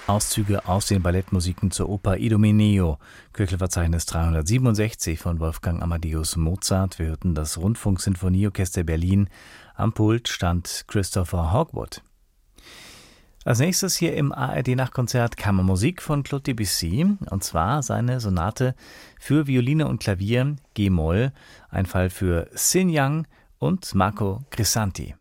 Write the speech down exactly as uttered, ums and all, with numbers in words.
Auszüge aus den Ballettmusiken zur Oper Idomeneo, Köchelverzeichnis dreihundertsiebenundsechzig von Wolfgang Amadeus Mozart. Wir hörten das Rundfunksinfonieorchester Berlin. Am Pult stand Christopher Hogwood. Als nächstes hier im A R D-Nachtkonzert Kammermusik von Claude Debussy, und zwar seine Sonate für Violine und Klavier G-Moll, ein Fall für Sin Yang und Marco Crisanti.